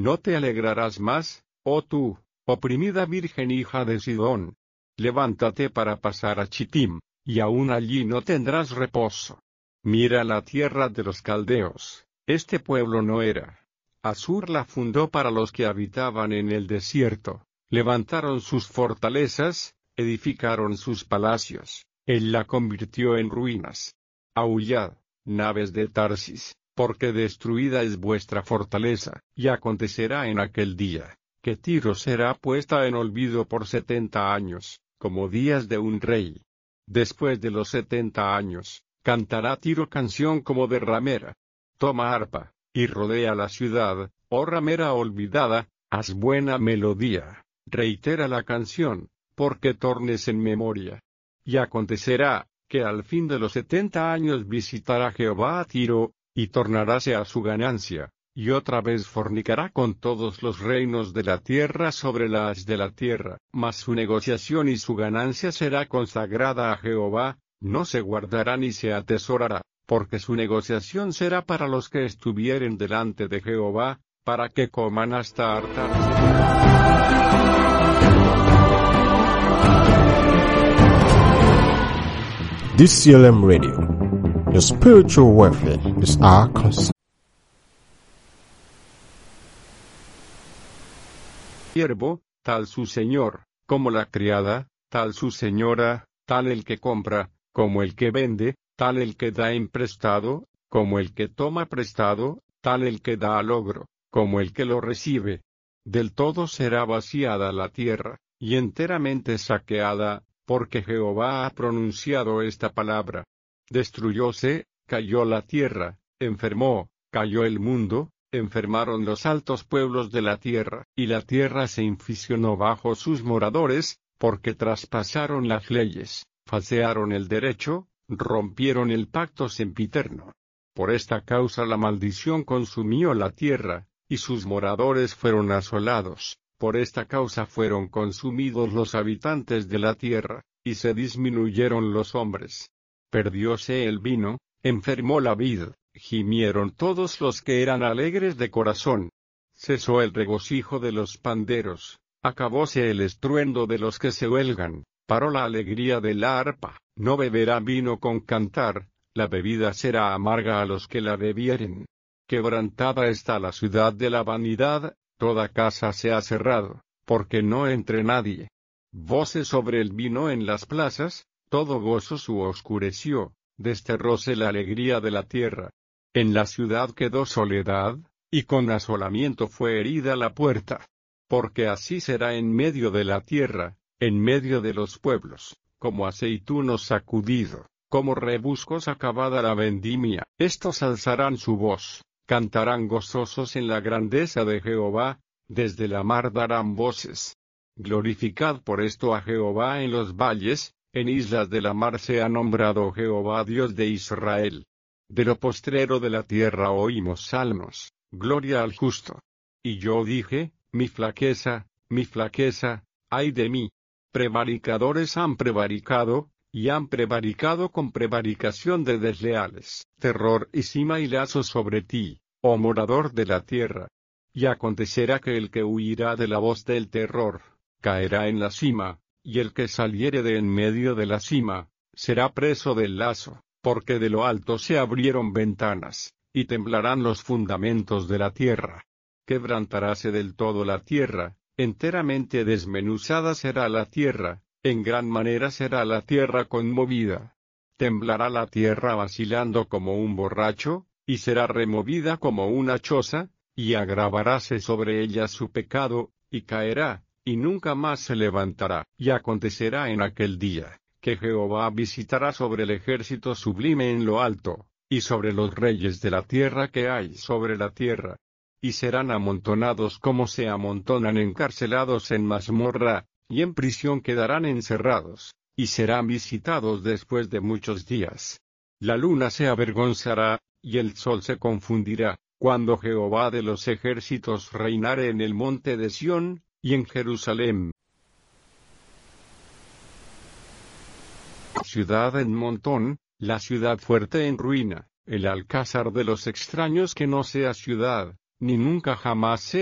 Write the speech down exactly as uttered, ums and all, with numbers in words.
no te alegrarás más, oh tú, oprimida virgen hija de Sidón. Levántate para pasar a Chittim, y aún allí no tendrás reposo. Mira la tierra de los caldeos, este pueblo no era. Asur la fundó para los que habitaban en el desierto, levantaron sus fortalezas, edificaron sus palacios, él la convirtió en ruinas. Aullad, naves de Tarsis, porque destruida es vuestra fortaleza, y acontecerá en aquel día, que Tiro será puesta en olvido por setenta años, como días de un rey. Después de los setenta años, cantará Tiro canción como de ramera. Toma arpa, y rodea la ciudad, oh ramera olvidada, haz buena melodía, reitera la canción, porque tornes en memoria. Y acontecerá, que al fin de los setenta años visitará Jehová a Tiro, y tornaráse a su ganancia, y otra vez fornicará con todos los reinos de la tierra sobre las de la tierra, mas su negociación y su ganancia será consagrada a Jehová, no se guardará ni se atesorará, porque su negociación será para los que estuvieren delante de Jehová, para que coman hasta hartarse. D C L M Radio. Your spiritual welfare is our concern. Siervo, tal su señor, como la criada, tal su señora, tal el que compra, como el que vende, tal el que da en prestado, como el que toma prestado, tal el que da al ogro, como el que lo recibe. Del todo será vaciada la tierra, y enteramente saqueada, porque Jehová ha pronunciado esta palabra. Destruyóse, cayó la tierra, enfermó, cayó el mundo, enfermaron los altos pueblos de la tierra, y la tierra se inficionó bajo sus moradores, porque traspasaron las leyes, falsearon el derecho, rompieron el pacto sempiterno. Por esta causa la maldición consumió la tierra, y sus moradores fueron asolados. Por esta causa fueron consumidos los habitantes de la tierra, y se disminuyeron los hombres. Perdióse el vino, enfermó la vid, gimieron todos los que eran alegres de corazón. Cesó el regocijo de los panderos, acabóse el estruendo de los que se huelgan, paró la alegría de la arpa, no beberá vino con cantar, la bebida será amarga a los que la bebieren. Quebrantada está la ciudad de la vanidad, toda casa se ha cerrado, porque no entre nadie. Voces sobre el vino en las plazas, todo gozo su oscureció, desterróse la alegría de la tierra. En la ciudad quedó soledad, y con asolamiento fue herida la puerta. Porque así será en medio de la tierra, en medio de los pueblos, como aceituno sacudido, como rebuscos acabada la vendimia. Estos alzarán su voz, cantarán gozosos en la grandeza de Jehová, desde la mar darán voces. Glorificad por esto a Jehová en los valles, en islas de la mar se ha nombrado Jehová Dios de Israel. De lo postrero de la tierra oímos salmos, gloria al justo. Y yo dije, mi flaqueza, mi flaqueza, ay de mí. Prevaricadores han prevaricado, y han prevaricado con prevaricación de desleales. Terror y cima y lazo sobre ti, oh morador de la tierra. Y acontecerá que el que huirá de la voz del terror, caerá en la cima, y el que saliere de en medio de la cima, será preso del lazo, porque de lo alto se abrieron ventanas, y temblarán los fundamentos de la tierra. Quebrantaráse del todo la tierra, enteramente desmenuzada será la tierra, en gran manera será la tierra conmovida. Temblará la tierra vacilando como un borracho, y será removida como una choza, y agravaráse sobre ella su pecado, y caerá, y nunca más se levantará. Y acontecerá en aquel día, que Jehová visitará sobre el ejército sublime en lo alto, y sobre los reyes de la tierra que hay sobre la tierra. Y serán amontonados como se amontonan encarcelados en mazmorra, y en prisión quedarán encerrados, y serán visitados después de muchos días. La luna se avergonzará, y el sol se confundirá, cuando Jehová de los ejércitos reinare en el monte de Sión, y en Jerusalén. Ciudad en montón, la ciudad fuerte en ruina, el alcázar de los extraños que no sea ciudad, ni nunca jamás sea